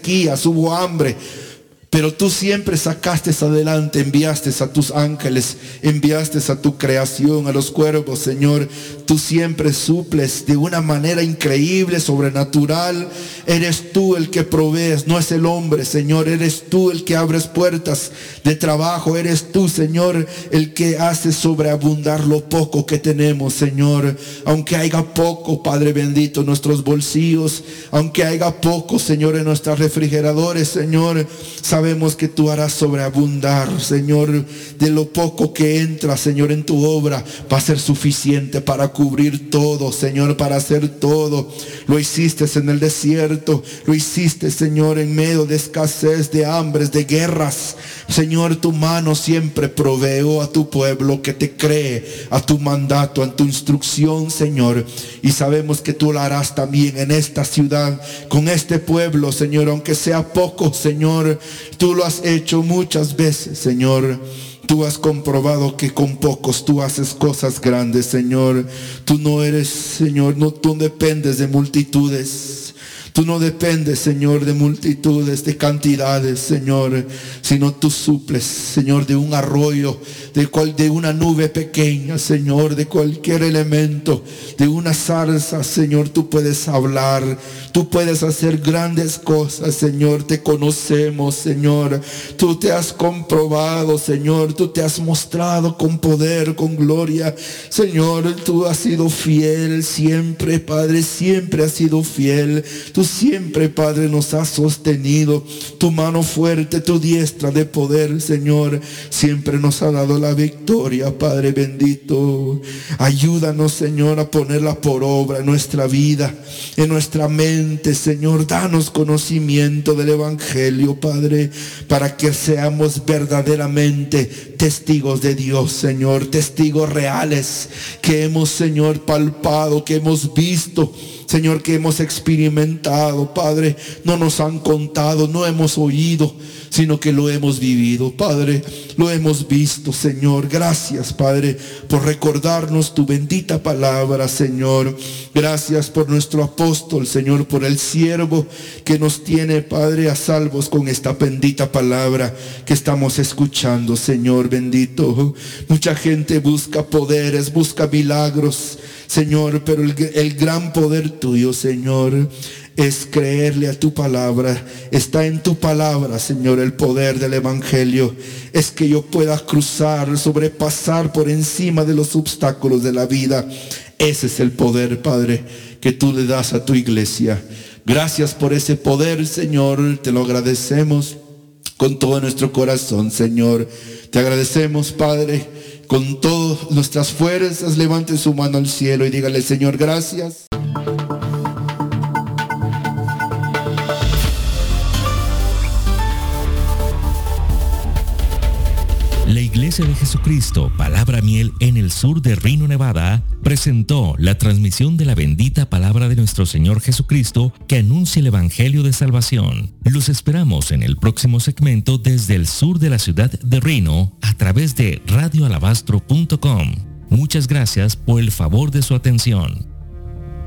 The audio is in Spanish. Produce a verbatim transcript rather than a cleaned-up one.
sequías, hubo hambre. Pero tú siempre sacaste adelante, enviaste a tus ángeles, enviaste a tu creación, a los cuervos, Señor. Tú siempre suples de una manera increíble, sobrenatural. Eres tú el que provees, no es el hombre, Señor. Eres tú el que abres puertas de trabajo. Eres tú, Señor, el que hace sobreabundar lo poco que tenemos, Señor. Aunque haya poco, Padre bendito, en nuestros bolsillos, aunque haya poco, Señor, en nuestros refrigeradores, Señor, sabemos que tú harás sobreabundar, Señor. De lo poco que entra, Señor, en tu obra, va a ser suficiente para cubrir todo, Señor, para hacer todo. Lo hiciste en el desierto, lo hiciste, Señor, en medio de escasez, de hambres, de guerras. Señor, tu mano siempre proveó a tu pueblo que te cree, a tu mandato, a tu instrucción, Señor. Y sabemos que tú lo harás también en esta ciudad, con este pueblo, Señor, aunque sea poco, Señor. Tú lo has hecho muchas veces, Señor. Tú has comprobado que con pocos tú haces cosas grandes, Señor. Tú no eres, Señor, no, tú dependes de multitudes. Tú no dependes, Señor, de multitudes, de cantidades, Señor, sino tú suples, Señor, de un arroyo, de, cual, de una nube pequeña, Señor, de cualquier elemento, de una zarza, Señor, tú puedes hablar, tú puedes hacer grandes cosas, Señor. Te conocemos, Señor. Tú te has comprobado, Señor. Tú te has mostrado con poder, con gloria, Señor. Tú has sido fiel siempre, Padre, siempre has sido fiel. Tú siempre, Padre, nos has sostenido. Tu mano fuerte, tu diestra de poder, Señor, siempre nos ha dado la victoria, Padre bendito. Ayúdanos, Señor, a ponerla por obra en nuestra vida, en nuestra mente, Señor. Danos conocimiento del Evangelio, Padre, para que seamos verdaderamente testigos de Dios, Señor. Testigos reales que hemos, Señor, palpado, que hemos visto, Señor, que hemos experimentado, Padre. No nos han contado, no hemos oído, sino que lo hemos vivido, Padre. Lo hemos visto, Señor. Gracias, Padre, por recordarnos tu bendita palabra, Señor. Gracias por nuestro apóstol, Señor, por el siervo que nos tiene, Padre, a salvos con esta bendita palabra que estamos escuchando, Señor bendito. Mucha gente busca poderes, busca milagros, Señor, pero el, el gran poder tuyo, Señor, es creerle a tu palabra. Está en tu palabra, Señor, el poder del Evangelio. Es que yo pueda cruzar, sobrepasar por encima de los obstáculos de la vida. Ese es el poder, Padre, que tú le das a tu iglesia. Gracias por ese poder, Señor. Te lo agradecemos con todo nuestro corazón, Señor. Te agradecemos, Padre, con todas nuestras fuerzas. Levante su mano al cielo y dígale: Señor, gracias. La Iglesia de Jesucristo, Palabra Miel en el sur de Reno, Nevada, presentó la transmisión de la bendita palabra de nuestro Señor Jesucristo que anuncia el Evangelio de Salvación. Los esperamos en el próximo segmento desde el sur de la ciudad de Reno a través de radio alabastro punto com. Muchas gracias por el favor de su atención.